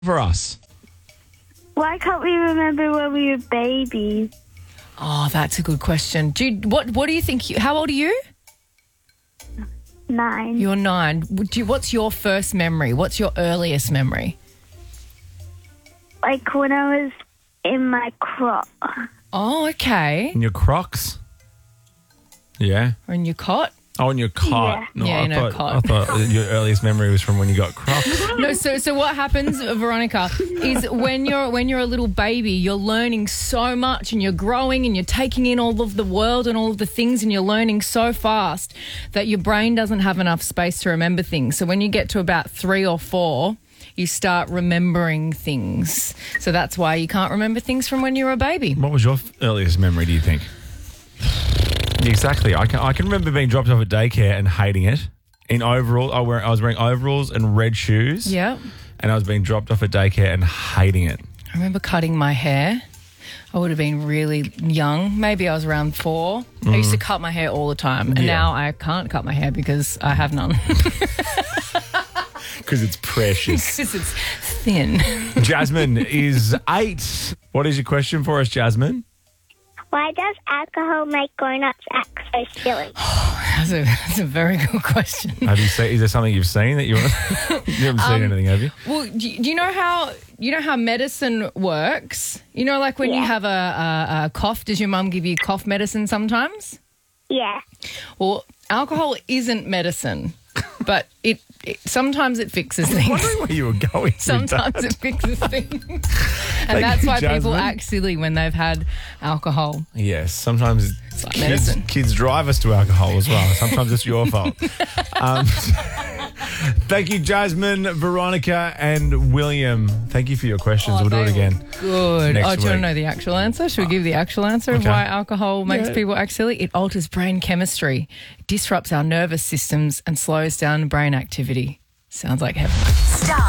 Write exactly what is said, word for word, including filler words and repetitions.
for us? Why can't we remember when we were babies? Oh, that's a good question. Do you, what What do you think? You, how old are you? Nine. You're nine. Would you, what's your first memory? What's your earliest memory? Like when I was in my crop. Oh, okay. In your Crocs? Yeah. Or in your cot? Oh, in your cot. Yeah. No, Yeah, I in a thought, cot. I thought your earliest memory was from when you got Crocs. No, so so what happens, Veronica, is when you're when you're a little baby, you're learning so much and you're growing and you're taking in all of the world and all of the things and you're learning so fast that your brain doesn't have enough space to remember things. So when you get to about three or four, you start remembering things. So that's why you can't remember things from when you were a baby. What was your f- earliest memory, do you think? Exactly. I can I can remember being dropped off at daycare and hating it. In overalls, I, wear, I was wearing overalls and red shoes. Yeah. And I was being dropped off at daycare and hating it. I remember cutting my hair. I would have been really young. Maybe I was around four. I used to cut my hair all the time. And Yeah. now I can't cut my hair because I have none. Because it's precious. Because it's thin. Jasmine is eight. What is your question for us, Jasmine? Why does alcohol make grown-ups act so silly? That's a, that's a very good question. Have you seen? Is there something you've seen that you want? You haven't seen anything, have you? Well, do you, do you know how you know how medicine works? You know, like when you Yeah. have a, a, a cough, does your mum give you cough medicine sometimes? Yeah. Well, alcohol isn't medicine, but it, it sometimes it fixes I'm things. wondering where you were going. with Sometimes that. it fixes things. And Thank that's you, why people Jasmine. act silly when they've had alcohol. Yes, sometimes like kids, medicine. kids drive us to alcohol as well. Sometimes it's your fault. Um, thank you, Jasmine, Veronica, and William. Thank you for your questions. Oh, we'll do it they again. were Good. next Oh, do you want week. to know the actual answer? Should we give the actual answer of Okay. why alcohol makes Yeah. people act silly? It alters brain chemistry, disrupts our nervous systems, and slows down brain activity. Sounds like heaven. Star